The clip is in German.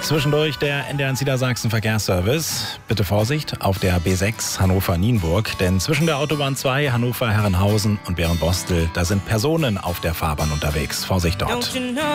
Zwischendurch der NDR Niedersachsen Verkehrsservice. Bitte Vorsicht auf der B6 Hannover-Nienburg, denn zwischen der Autobahn 2 Hannover-Herrenhausen und Bärenbostel, da sind Personen auf der Fahrbahn unterwegs. Vorsicht dort.